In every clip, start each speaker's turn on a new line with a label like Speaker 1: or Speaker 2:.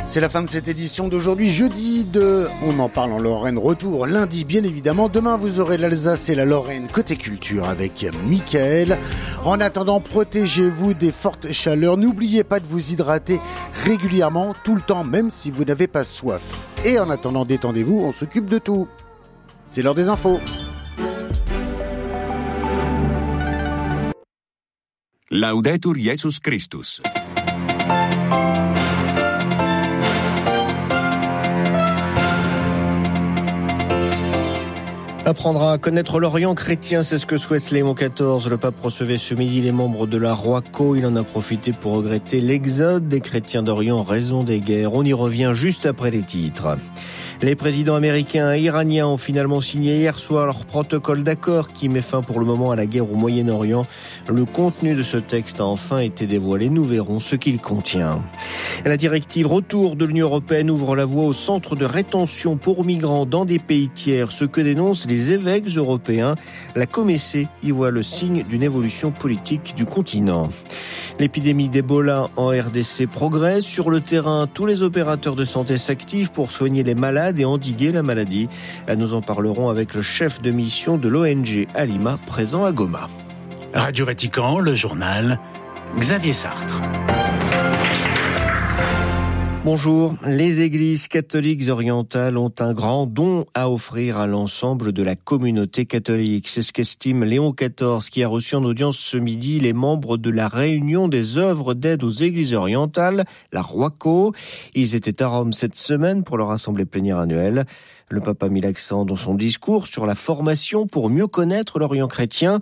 Speaker 1: C'est la fin de cette édition d'aujourd'hui, jeudi On en parle en Lorraine, retour lundi bien évidemment. Demain vous aurez l'Alsace et la Lorraine côté culture avec Mickaël. En attendant, protégez-vous des fortes chaleurs. N'oubliez pas de vous hydrater régulièrement, tout le temps, même si vous n'avez pas soif. Et en attendant, détendez-vous, on s'occupe de tout. C'est l'heure des infos.
Speaker 2: Laudetur Jesus Christus.
Speaker 3: Apprendre à connaître l'Orient chrétien, c'est ce que souhaite Léon XIV. Le pape recevait ce midi les membres de la Roico. Il en a profité pour regretter l'exode des chrétiens d'Orient en raison des guerres. On y revient juste après les titres. Les présidents américains et iraniens ont finalement signé hier soir leur protocole d'accord qui met fin pour le moment à la guerre au Moyen-Orient. Le contenu de ce texte a enfin été dévoilé. Nous verrons ce qu'il contient. La directive Retour de l'Union européenne ouvre la voie aux centres de rétention pour migrants dans des pays tiers, ce que dénoncent les évêques européens. La Comessé y voit le signe d'une évolution politique du continent. L'épidémie d'Ebola en RDC progresse. Sur le terrain, tous les opérateurs de santé s'activent pour soigner les malades et endiguer la maladie. Nous en parlerons avec le chef de mission de l'ONG Alima, présent à Goma.
Speaker 4: Radio Vatican, le journal, Xavier Sartre.
Speaker 3: Bonjour. Les églises catholiques orientales ont un grand don à offrir à l'ensemble de la communauté catholique. C'est ce qu'estime Léon XIV, qui a reçu en audience ce midi les membres de la Réunion des œuvres d'aide aux églises orientales, la Roico. Ils étaient à Rome cette semaine pour leur assemblée plénière annuelle. Le pape a mis l'accent dans son discours sur la formation pour mieux connaître l'Orient chrétien.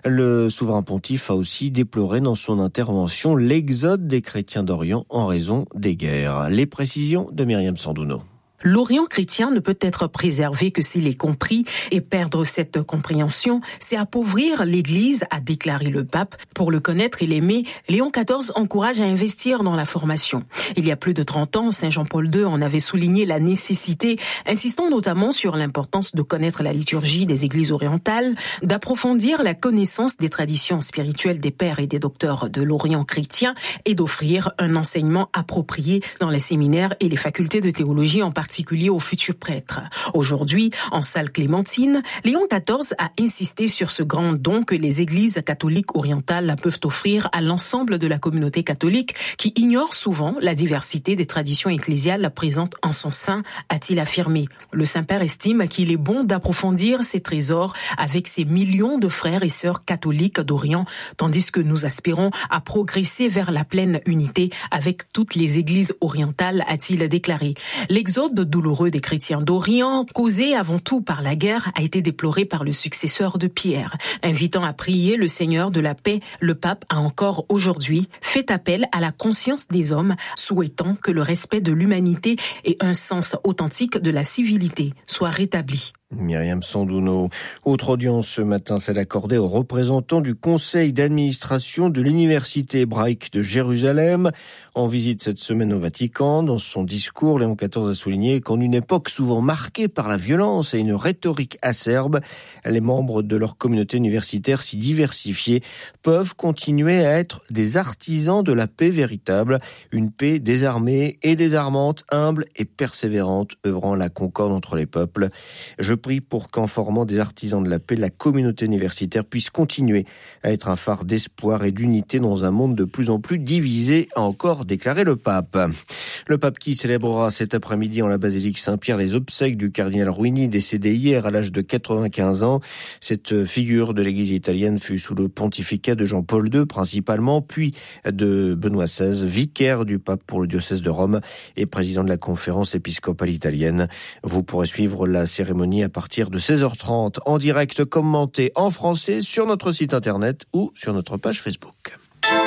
Speaker 3: Le souverain pontife a aussi déploré dans son intervention l'exode des chrétiens d'Orient en raison des guerres. Les précisions de Myriam Sandouno.
Speaker 5: L'Orient chrétien ne peut être préservé que s'il est compris, et perdre cette compréhension, c'est appauvrir l'Église, a déclaré le pape. Pour le connaître et l'aimer, Léon XIV encourage à investir dans la formation. Il y a plus de 30 ans, Saint Jean-Paul II en avait souligné la nécessité, insistant notamment sur l'importance de connaître la liturgie des églises orientales, d'approfondir la connaissance des traditions spirituelles des pères et des docteurs de l'Orient chrétien et d'offrir un enseignement approprié dans les séminaires et les facultés de théologie en particulier aux futurs prêtres. Aujourd'hui, en salle Clémentine, Léon XIV a insisté sur ce grand don que les églises catholiques orientales peuvent offrir à l'ensemble de la communauté catholique qui ignore souvent la diversité des traditions ecclésiales présentes en son sein, a-t-il affirmé. Le Saint-Père estime qu'il est bon d'approfondir ces trésors avec ces millions de frères et sœurs catholiques d'Orient, tandis que nous aspirons à progresser vers la pleine unité avec toutes les églises orientales, a-t-il déclaré. L'exode douloureux des chrétiens d'Orient, causé avant tout par la guerre, a été déploré par le successeur de Pierre. Invitant à prier le Seigneur de la paix, le pape a encore aujourd'hui fait appel à la conscience des hommes, souhaitant que le respect de l'humanité et un sens authentique de la civilité soient rétablis.
Speaker 3: Myriam Sandouno. Autre audience ce matin, celle accordée aux représentants du conseil d'administration de l'université hébraïque de Jérusalem. En visite cette semaine au Vatican, dans son discours, Léon XIV a souligné qu'en une époque souvent marquée par la violence et une rhétorique acerbe, les membres de leur communauté universitaire si diversifiée peuvent continuer à être des artisans de la paix véritable, une paix désarmée et désarmante, humble et persévérante, œuvrant à la concorde entre les peuples. Je prie pour qu'en formant des artisans de la paix, la communauté universitaire puisse continuer à être un phare d'espoir et d'unité dans un monde de plus en plus divisé, a encore déclaré le pape. Le pape qui célébrera cet après-midi en la basilique Saint-Pierre les obsèques du cardinal Ruini, décédé hier à l'âge de 95 ans. Cette figure de l'église italienne fut sous le pontificat de Jean-Paul II principalement, puis de Benoît XVI, vicaire du pape pour le diocèse de Rome et président de la conférence épiscopale italienne. Vous pourrez suivre la cérémonie à partir de 16h30 en direct commenté en français sur notre site internet ou sur notre page Facebook.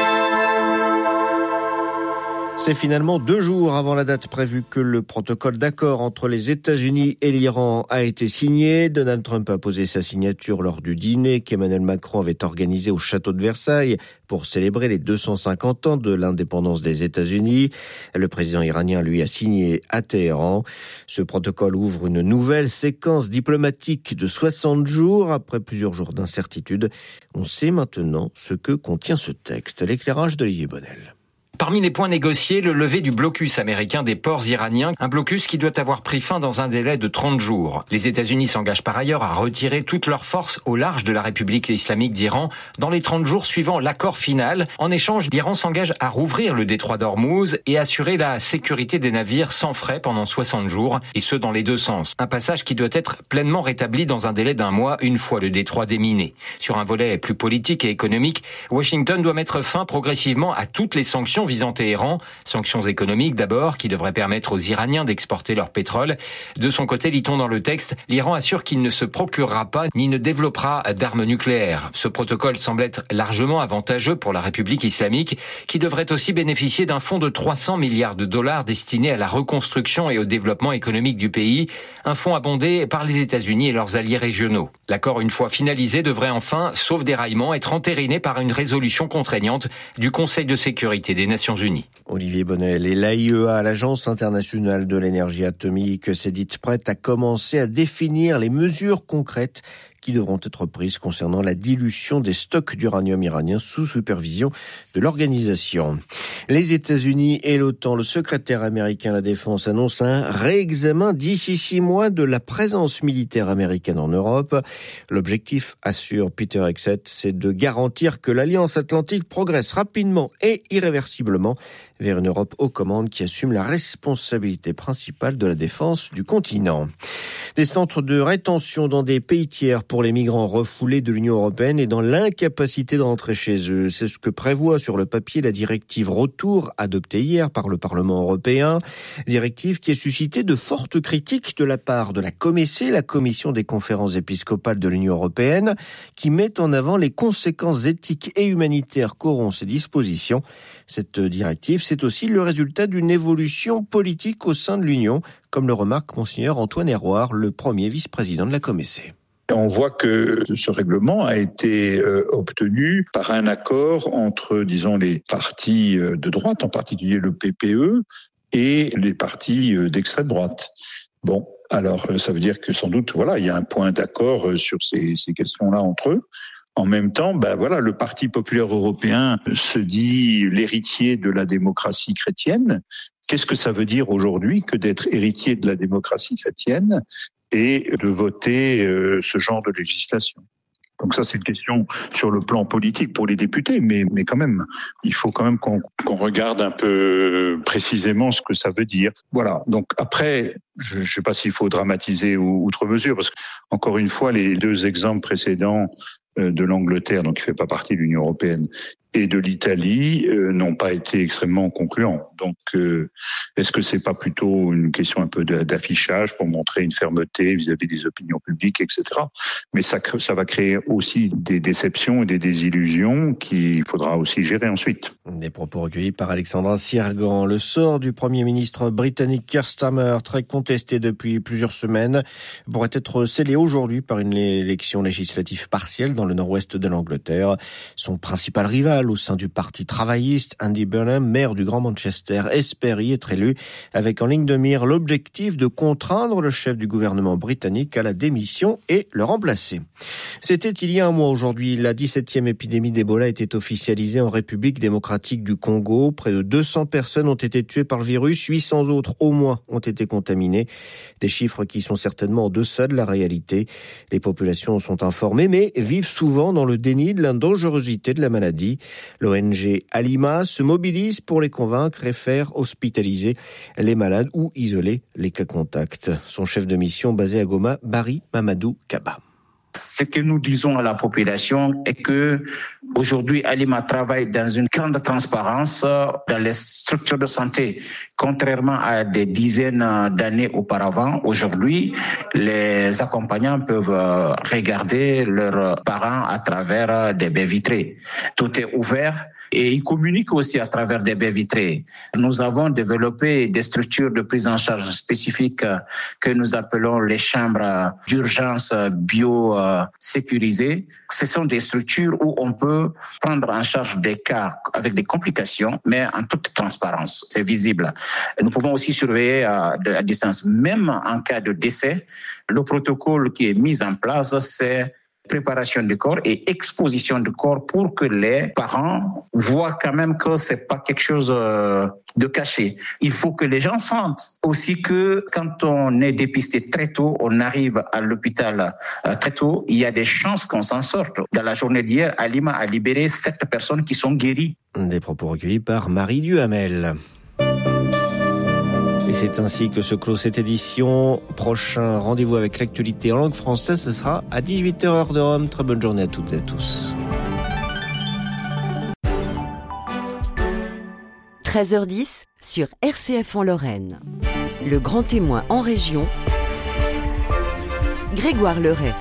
Speaker 3: C'est finalement 2 jours avant la date prévue que le protocole d'accord entre les États-Unis et l'Iran a été signé. Donald Trump a posé sa signature lors du dîner qu'Emmanuel Macron avait organisé au château de Versailles pour célébrer les 250 ans de l'indépendance des États-Unis. Le président iranien, lui, a signé à Téhéran. Ce protocole ouvre une nouvelle séquence diplomatique de 60 jours. Après plusieurs jours d'incertitude, on sait maintenant ce que contient ce texte. L'éclairage d'Olivier Bonnel.
Speaker 6: Parmi les points négociés, le lever du blocus américain des ports iraniens, un blocus qui doit avoir pris fin dans un délai de 30 jours. Les États-Unis s'engagent par ailleurs à retirer toutes leurs forces au large de la République islamique d'Iran dans les 30 jours suivant l'accord final. En échange, l'Iran s'engage à rouvrir le détroit d'Ormuz et assurer la sécurité des navires sans frais pendant 60 jours, et ce dans les deux sens. Un passage qui doit être pleinement rétabli dans un délai d'1 mois une fois le détroit déminé. Sur un volet plus politique et économique, Washington doit mettre fin progressivement à toutes les sanctions visant Téhéran, sanctions économiques d'abord, qui devraient permettre aux Iraniens d'exporter leur pétrole. De son côté, lit-on dans le texte, l'Iran assure qu'il ne se procurera pas ni ne développera d'armes nucléaires. Ce protocole semble être largement avantageux pour la République islamique, qui devrait aussi bénéficier d'un fonds de 300 milliards de dollars destiné à la reconstruction et au développement économique du pays, un fonds abondé par les États-Unis et leurs alliés régionaux. L'accord, une fois finalisé, devrait enfin, sauf déraillement, être entériné par une résolution contraignante du Conseil de sécurité des Nations Unies.
Speaker 3: Olivier Bonnel et l'AIEA, l'Agence internationale de l'énergie atomique, s'est dite prête à commencer à définir les mesures concrètes qui devront être prises concernant la dilution des stocks d'uranium iranien sous supervision de l'organisation. Les États-Unis et l'OTAN, le secrétaire américain à la Défense annonce un réexamen d'ici 6 mois de la présence militaire américaine en Europe. L'objectif, assure Peter Hegseth, c'est de garantir que l'Alliance Atlantique progresse rapidement et irréversiblement vers une Europe aux commandes qui assume la responsabilité principale de la défense du continent. Des centres de rétention dans des pays tiers pour les migrants refoulés de l'Union européenne et dans l'incapacité de rentrer chez eux. C'est ce que prévoit sur le papier la directive Retour adoptée hier par le Parlement européen. Directive qui a suscité de fortes critiques de la part de la COMECE, la Commission des conférences épiscopales de l'Union européenne, qui met en avant les conséquences éthiques et humanitaires qu'auront ces dispositions. Cette directive, c'est aussi le résultat d'une évolution politique au sein de l'Union, comme le remarque Monseigneur Antoine Héroard, le premier vice-président de la COMECE.
Speaker 7: On voit que ce règlement a été obtenu par un accord entre, disons, les partis de droite, en particulier le PPE, et les partis d'extrême droite. Bon, alors ça veut dire que sans doute, voilà, il y a un point d'accord sur ces questions-là entre eux. En même temps, le Parti populaire européen se dit l'héritier de la démocratie chrétienne. Qu'est-ce que ça veut dire aujourd'hui que d'être héritier de la démocratie chrétienne et de voter ce genre de législation? Donc ça, c'est une question sur le plan politique pour les députés, mais quand même, il faut quand même qu'on regarde un peu précisément ce que ça veut dire. Voilà. Donc après, je ne sais pas s'il faut dramatiser outre mesure, parce que encore une fois, les deux exemples précédents de l'Angleterre, donc qui fait pas partie de l'Union européenne, et de l'Italie n'ont pas été extrêmement concluants. Donc, est-ce que c'est pas plutôt une question un peu d'affichage pour montrer une fermeté vis-à-vis des opinions publiques, etc. Mais ça va créer aussi des déceptions et des désillusions qu'il faudra aussi gérer ensuite.
Speaker 3: Des propos recueillis par Alexandra Sirgan. Le sort du Premier ministre britannique Keir Starmer, très contesté depuis plusieurs semaines, pourrait être scellé aujourd'hui par une élection législative partielle dans le nord-ouest de l'Angleterre. Son principal rival au sein du Parti travailliste, Andy Burnham, maire du Grand Manchester, espère y être élu, avec en ligne de mire l'objectif de contraindre le chef du gouvernement britannique à la démission et le remplacer. C'était il y a un mois aujourd'hui. La 17e épidémie d'Ebola était officialisée en République démocratique du Congo. Près de 200 personnes ont été tuées par le virus, 800 autres au moins ont été contaminées. Des chiffres qui sont certainement en deçà de la réalité. Les populations sont informées, mais vivent souvent dans le déni de la dangerosité de la maladie. L'ONG Alima se mobilise pour les convaincre et faire hospitaliser les malades ou isoler les cas contacts. Son chef de mission basé à Goma, Barry Mamadou Kaba.
Speaker 8: Ce que nous disons à la population est que aujourd'hui, Alima travaille dans une grande transparence dans les structures de santé. Contrairement à des dizaines d'années auparavant, aujourd'hui, les accompagnants peuvent regarder leurs parents à travers des baies vitrées. Tout est ouvert. Et ils communiquent aussi à travers des baies vitrées. Nous avons développé des structures de prise en charge spécifiques que nous appelons les chambres d'urgence bio-sécurisées. Ce sont des structures où on peut prendre en charge des cas avec des complications, mais en toute transparence. C'est visible. Nous pouvons aussi surveiller à distance. Même en cas de décès, le protocole qui est mis en place, c'est préparation du corps et exposition du corps pour que les parents voient quand même que c'est pas quelque chose de caché. Il faut que les gens sentent aussi que quand on est dépisté très tôt, on arrive à l'hôpital très tôt, il y a des chances qu'on s'en sorte. Dans la journée d'hier, Alima a libéré 7 personnes qui sont guéries.
Speaker 3: Des propos recueillis par Marie Duhamel. Et c'est ainsi que se clôt cette édition. Prochain rendez-vous avec l'actualité en langue française, ce sera à 18h heure de Rome. Très bonne journée à toutes et à tous.
Speaker 9: 13h10 sur RCF en Lorraine. Le grand témoin en région, Grégoire Leray.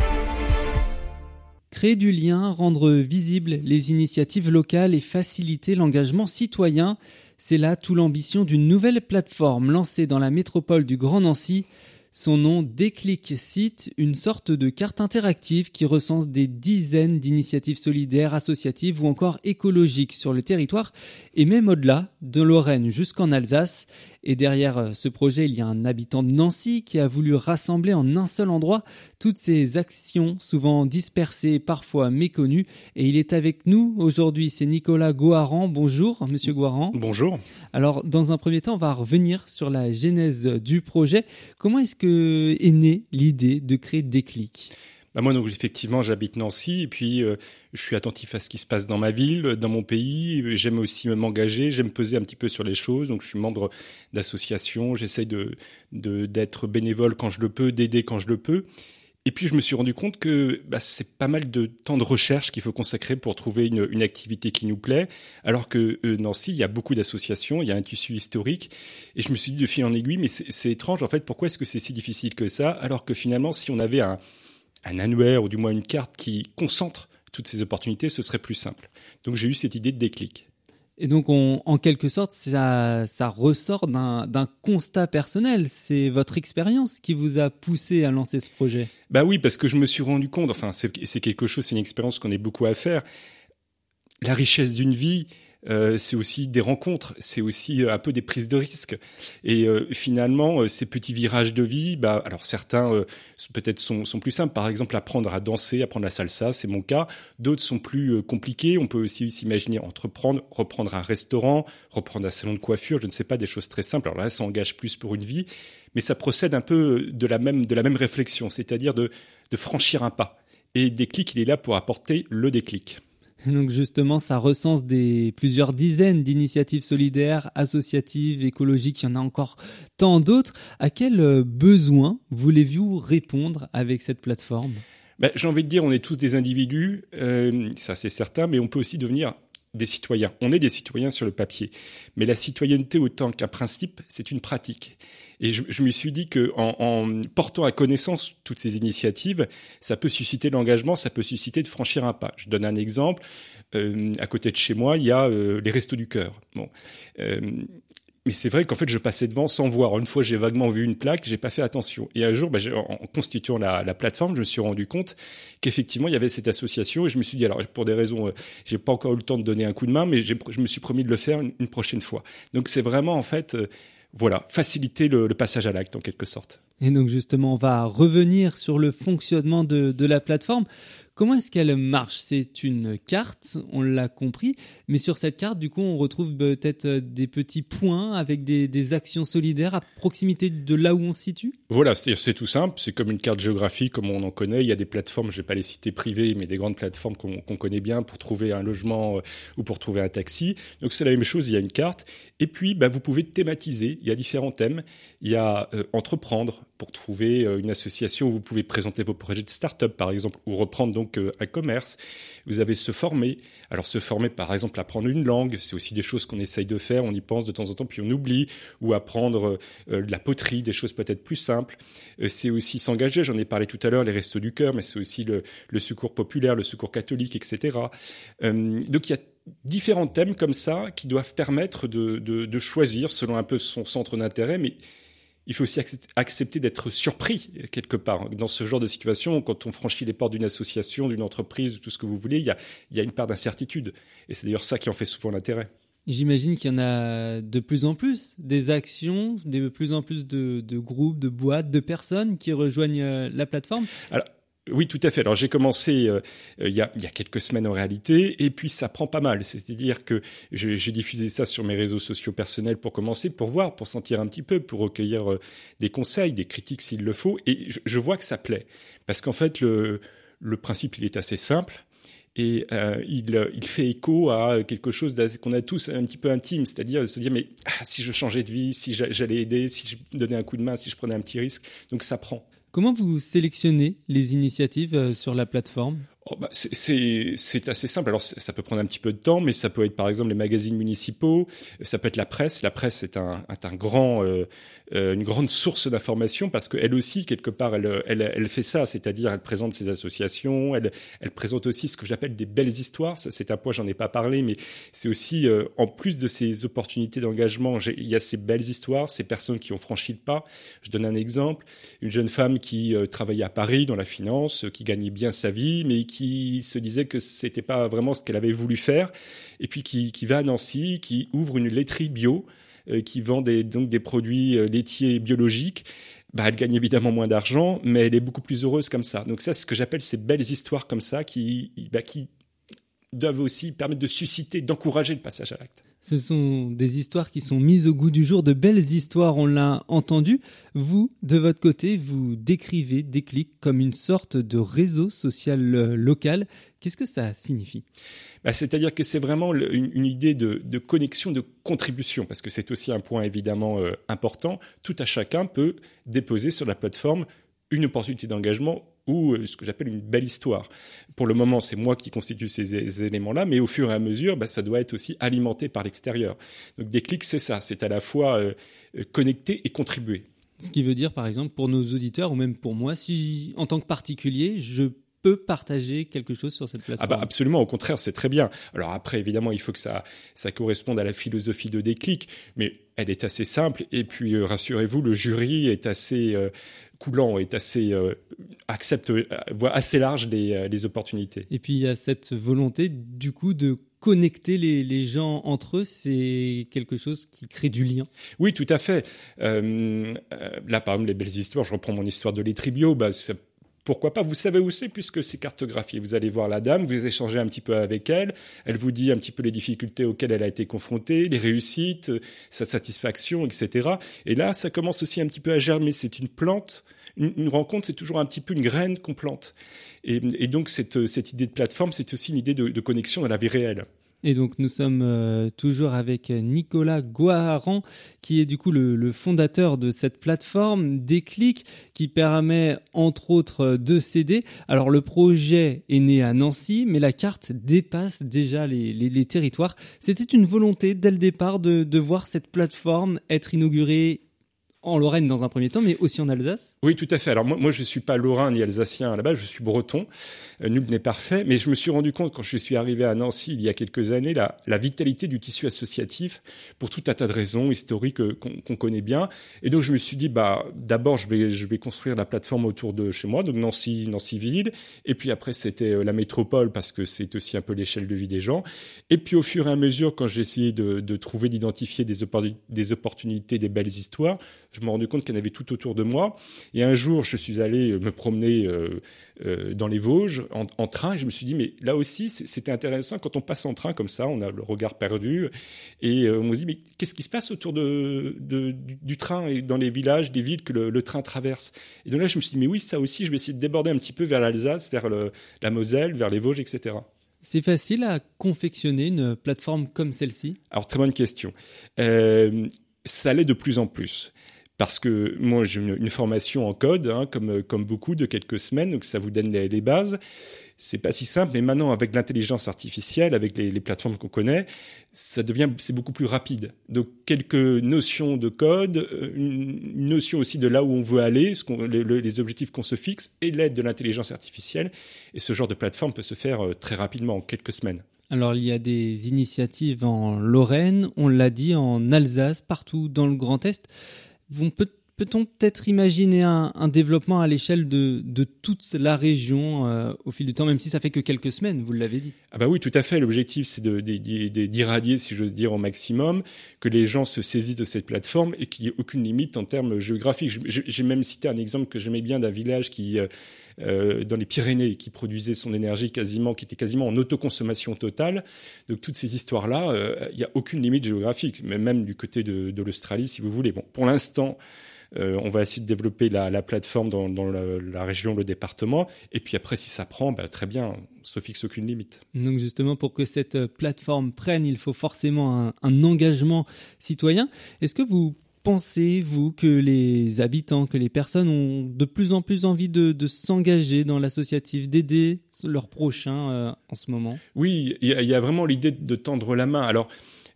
Speaker 10: Créer du lien, rendre visibles les initiatives locales et faciliter l'engagement citoyen, c'est là toute l'ambition d'une nouvelle plateforme lancée dans la métropole du Grand Nancy. Son nom, Déclic Site, une sorte de carte interactive qui recense des dizaines d'initiatives solidaires, associatives ou encore écologiques sur le territoire et même au-delà, de Lorraine jusqu'en Alsace. Et derrière ce projet, il y a un habitant de Nancy qui a voulu rassembler en un seul endroit toutes ces actions souvent dispersées, parfois méconnues. Et il est avec nous aujourd'hui, c'est Nicolas Goharan. Bonjour, monsieur Goharan.
Speaker 11: Bonjour.
Speaker 10: Alors, dans un premier temps, on va revenir sur la genèse du projet. Comment est-ce que est née l'idée de créer Déclic ?
Speaker 11: Moi, donc, effectivement, j'habite Nancy et puis je suis attentif à ce qui se passe dans ma ville, dans mon pays. J'aime aussi m'engager, j'aime peser un petit peu sur les choses. Donc, je suis membre d'associations, j'essaye d'être bénévole quand je le peux, d'aider quand je le peux. Et puis, je me suis rendu compte que c'est pas mal de temps de recherche qu'il faut consacrer pour trouver une activité qui nous plaît. Alors que Nancy, il y a beaucoup d'associations, il y a un tissu historique. Et je me suis dit de fil en aiguille, mais c'est étrange, en fait, pourquoi est-ce que c'est si difficile que ça ? Alors que finalement, si on avait un annuaire ou du moins une carte qui concentre toutes ces opportunités, ce serait plus simple. Donc j'ai eu cette idée de Déclic.
Speaker 10: Et donc en quelque sorte, ça ressort d'un constat personnel. C'est votre expérience qui vous a poussé à lancer ce projet.
Speaker 11: Oui, parce que je me suis rendu compte, c'est quelque chose, c'est une expérience qu'on ait beaucoup à faire. La richesse d'une vie, c'est aussi des rencontres, c'est aussi un peu des prises de risques. Et finalement, ces petits virages de vie, alors certains peut-être sont plus simples. Par exemple, apprendre à danser, apprendre la salsa, c'est mon cas. D'autres sont plus compliqués. On peut aussi s'imaginer entreprendre, reprendre un restaurant, reprendre un salon de coiffure, je ne sais pas, des choses très simples. Alors là, ça engage plus pour une vie, mais ça procède un peu de la même réflexion, c'est-à-dire de franchir un pas. Et Déclic, il est là pour apporter le déclic.
Speaker 10: Donc justement, ça recense plusieurs dizaines d'initiatives solidaires, associatives, écologiques, il y en a encore tant d'autres. À quel besoin voulez-vous répondre avec cette plateforme ?
Speaker 11: J'ai envie de dire, on est tous des individus, ça c'est certain, mais on peut aussi devenir des citoyens. On est des citoyens sur le papier, mais la citoyenneté autant qu'un principe, c'est une pratique. Et je me suis dit qu'en portant à connaissance toutes ces initiatives, ça peut susciter l'engagement, ça peut susciter de franchir un pas. Je donne un exemple. À côté de chez moi, il y a les Restos du Cœur. Mais c'est vrai qu'en fait, je passais devant sans voir. Une fois, j'ai vaguement vu une plaque, j'ai pas fait attention. Et un jour, en constituant la plateforme, je me suis rendu compte qu'effectivement, il y avait cette association. Et je me suis dit, alors pour des raisons, j'ai pas encore eu le temps de donner un coup de main, mais je me suis promis de le faire une prochaine fois. Donc c'est vraiment en fait, faciliter le passage à l'acte en quelque sorte.
Speaker 10: Et donc justement, on va revenir sur le fonctionnement de la plateforme. Comment est-ce qu'elle marche ? C'est une carte, on l'a compris, mais sur cette carte, du coup, on retrouve peut-être des petits points avec des actions solidaires à proximité de là où on se situe ?
Speaker 11: Voilà, c'est tout simple, c'est comme une carte géographique comme on en connaît. Il y a des plateformes, je ne vais pas les citer privées, mais des grandes plateformes qu'on connaît bien pour trouver un logement ou pour trouver un taxi. Donc c'est la même chose, il y a une carte. Et puis, vous pouvez thématiser, il y a différents thèmes. Il y a entreprendre pour trouver une association où vous pouvez présenter vos projets de start-up, par exemple, ou reprendre donc un commerce. Vous avez se former. Alors se former, par exemple, apprendre une langue, c'est aussi des choses qu'on essaye de faire, on y pense de temps en temps, puis on oublie, ou apprendre de la poterie, des choses peut-être plus simples. C'est aussi s'engager, j'en ai parlé tout à l'heure, les Restos du Cœur, mais c'est aussi le secours populaire, le secours catholique, etc. Donc il y a différents thèmes comme ça qui doivent permettre de choisir selon un peu son centre d'intérêt, mais il faut aussi accepter d'être surpris quelque part. Dans ce genre de situation, quand on franchit les portes d'une association, d'une entreprise, tout ce que vous voulez, il y a une part d'incertitude. Et c'est d'ailleurs ça qui en fait souvent l'intérêt.
Speaker 10: J'imagine qu'il y en a de plus en plus, des actions, de plus en plus de groupes, de boîtes, de personnes qui rejoignent la plateforme.
Speaker 11: Alors, Oui, tout à fait. Alors j'ai commencé il y a quelques semaines en réalité, et puis ça prend pas mal. C'est-à-dire que j'ai diffusé ça sur mes réseaux sociaux personnels pour commencer, pour voir, pour sentir un petit peu, pour recueillir des conseils, des critiques s'il le faut, et je vois que ça plaît. Parce qu'en fait, le principe, il est assez simple. Et il fait écho à quelque chose qu'on a tous un petit peu intime, c'est-à-dire se dire mais si je changeais de vie, si j'allais aider, si je donnais un coup de main, si je prenais un petit risque, donc ça prend.
Speaker 10: Comment vous sélectionnez les initiatives sur la plateforme ?
Speaker 11: C'est assez simple. Alors, ça peut prendre un petit peu de temps, mais ça peut être, par exemple, les magazines municipaux. Ça peut être la presse. La presse est une grande source d'information parce qu'elle aussi, quelque part, elle fait ça. C'est-à-dire, elle présente ses associations. Elle présente aussi ce que j'appelle des belles histoires. Ça, c'est un point, j'en ai pas parlé, mais c'est aussi, en plus de ces opportunités d'engagement, il y a ces belles histoires, ces personnes qui ont franchi le pas. Je donne un exemple. Une jeune femme qui travaillait à Paris dans la finance, qui gagnait bien sa vie, mais qui se disait que c'était pas vraiment ce qu'elle avait voulu faire, et puis qui va à Nancy, qui ouvre une laiterie bio, qui vend donc des produits laitiers biologiques. Elle gagne évidemment moins d'argent, mais elle est beaucoup plus heureuse comme ça. Donc ça, c'est ce que j'appelle ces belles histoires comme ça, qui doivent aussi permettre de susciter, d'encourager le passage à l'acte.
Speaker 10: Ce sont des histoires qui sont mises au goût du jour, de belles histoires, on l'a entendu. Vous, de votre côté, vous décrivez Déclic comme une sorte de réseau social local. Qu'est-ce que ça signifie ?
Speaker 11: C'est-à-dire que c'est vraiment une idée de connexion, de contribution, parce que c'est aussi un point évidemment important. Tout à chacun peut déposer sur la plateforme une opportunité d'engagement ou ce que j'appelle une belle histoire. Pour le moment, c'est moi qui constitue ces éléments-là, mais au fur et à mesure, ça doit être aussi alimenté par l'extérieur. Donc Déclic, c'est ça, c'est à la fois connecter et contribuer.
Speaker 10: Ce qui veut dire, par exemple, pour nos auditeurs, ou même pour moi, si en tant que particulier, je peux partager quelque chose sur cette plateforme.
Speaker 11: Absolument, au contraire, c'est très bien. Alors après, évidemment, il faut que ça corresponde à la philosophie de Déclic, mais elle est assez simple. Et puis, rassurez-vous, le jury est assez coulant, voit assez large les opportunités.
Speaker 10: Et puis, il y a cette volonté, du coup, de connecter les gens entre eux, c'est quelque chose qui crée du lien.
Speaker 11: Oui, tout à fait. Là, par exemple, les belles histoires, je reprends mon histoire de laiterie bio, pourquoi pas ? Vous savez où c'est puisque c'est cartographié. Vous allez voir la dame, vous échangez un petit peu avec elle, elle vous dit un petit peu les difficultés auxquelles elle a été confrontée, les réussites, sa satisfaction, etc. Et là, ça commence aussi un petit peu à germer. C'est une plante, une rencontre, c'est toujours un petit peu une graine qu'on plante. Et donc, cette idée de plateforme, c'est aussi une idée de connexion dans la vie réelle.
Speaker 10: Et donc nous sommes toujours avec Nicolas Goharan, qui est du coup le fondateur de cette plateforme Déclic, qui permet entre autres de s'aider. Alors le projet est né à Nancy, mais la carte dépasse déjà les territoires. C'était une volonté dès le départ de voir cette plateforme être inaugurée en Lorraine dans un premier temps, mais aussi en Alsace ?
Speaker 11: Oui, tout à fait. Alors moi je ne suis pas lorrain ni alsacien à la base, je suis breton. Nul n'est parfait, mais je me suis rendu compte quand je suis arrivé à Nancy il y a quelques années, la vitalité du tissu associatif pour tout un tas de raisons historiques qu'on connaît bien. Et donc je me suis dit, d'abord je vais construire la plateforme autour de chez moi, donc Nancy-Ville. Et puis après c'était la métropole parce que c'est aussi un peu l'échelle de vie des gens. Et puis au fur et à mesure, quand j'ai essayé de trouver, d'identifier des opportunités, des belles histoires, je me suis rendu compte qu'il y en avait tout autour de moi. Et un jour, je suis allé me promener dans les Vosges en train et je me suis dit, mais là aussi, c'était intéressant. Quand on passe en train comme ça, on a le regard perdu et on se dit, mais qu'est-ce qui se passe autour du train et dans les villages, des villes que le train traverse ? Et donc là, je me suis dit, mais oui, ça aussi, je vais essayer de déborder un petit peu vers l'Alsace, vers la Moselle, vers les Vosges, etc.
Speaker 10: C'est facile à confectionner une plateforme comme celle-ci ?
Speaker 11: Alors, très bonne question. Ça l'est de plus en plus. Parce que moi, j'ai une formation en code, comme beaucoup, de quelques semaines, donc ça vous donne les bases. C'est pas si simple, mais maintenant, avec l'intelligence artificielle, avec les plateformes qu'on connaît, c'est beaucoup plus rapide. Donc, quelques notions de code, une notion aussi de là où on veut aller, les objectifs qu'on se fixe, et l'aide de l'intelligence artificielle. Et ce genre de plateforme peut se faire très rapidement, en quelques semaines.
Speaker 10: Alors, il y a des initiatives en Lorraine, on l'a dit, en Alsace, partout dans le Grand Est. Peut-on peut-être imaginer un développement à l'échelle de toute la région au fil du temps, même si ça fait que quelques semaines, vous l'avez dit ?
Speaker 11: Oui, tout à fait. L'objectif, c'est d'irradier, si j'ose dire, au maximum, que les gens se saisissent de cette plateforme et qu'il n'y ait aucune limite en termes géographiques. J'ai même cité un exemple que j'aimais bien d'un village qui dans les Pyrénées qui produisait son énergie qui était quasiment en autoconsommation totale. Donc toutes ces histoires-là, il n'y a aucune limite géographique, mais même du côté de l'Australie, si vous voulez. Bon, pour l'instant, on va essayer de développer la plateforme dans la région, le département. Et puis après, si ça prend, très bien, on ne se fixe aucune limite.
Speaker 10: Donc justement, pour que cette plateforme prenne, il faut forcément un engagement citoyen. Est-ce que vous pensez, vous, que les habitants, que les personnes ont de plus en plus envie de s'engager dans l'associatif, d'aider leurs prochains en ce moment ?
Speaker 11: Oui, il y a vraiment l'idée de tendre la main. Alors,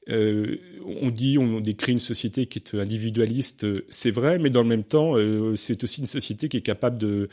Speaker 11: on décrit une société qui est individualiste, c'est vrai, mais dans le même temps, c'est aussi une société qui est capable de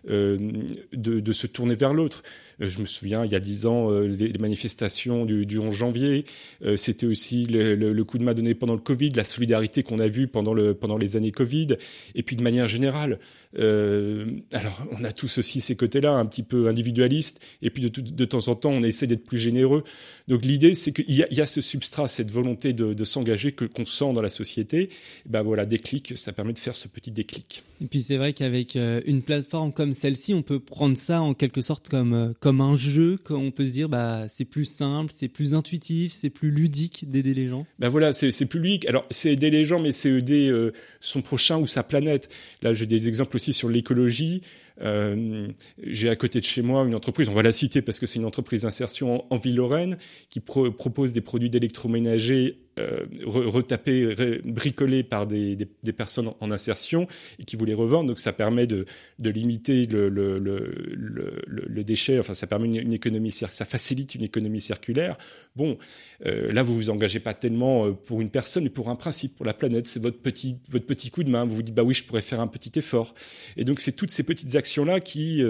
Speaker 11: se tourner vers l'autre. Je me souviens, il y a 10 ans, les manifestations du 11 janvier, c'était aussi le coup de main donné pendant le Covid, la solidarité qu'on a vue pendant les années Covid, et puis de manière générale. Alors, on a tous aussi ces côtés-là, un petit peu individualistes, et puis de temps en temps, on essaie d'être plus généreux. Donc l'idée, c'est qu'il y a ce substrat, cette volonté de s'engager qu'on sent dans la société. Et voilà, déclic, ça permet de faire ce petit déclic.
Speaker 10: Et puis c'est vrai qu'avec une plateforme comme celle-ci, on peut prendre ça en quelque sorte comme un jeu, on peut se dire c'est plus simple, c'est plus intuitif, c'est plus ludique d'aider les gens.
Speaker 11: Voilà, c'est plus ludique. Alors c'est aider les gens, mais c'est aider son prochain ou sa planète. Là, j'ai des exemples aussi sur l'écologie. J'ai à côté de chez moi une entreprise, on va la citer parce que c'est une entreprise d'insertion en Ville-Lorraine qui propose des produits d'électroménager retapés, bricolés par des personnes en insertion et qui vous les revendent. Donc ça permet de limiter le déchet. Enfin, ça permet une économie ça facilite une économie circulaire. Bon, là vous vous engagez pas tellement pour une personne, mais pour un principe, pour la planète. C'est votre petit coup de main. Vous vous dites oui, je pourrais faire un petit effort. Et donc c'est toutes ces petites actions là qui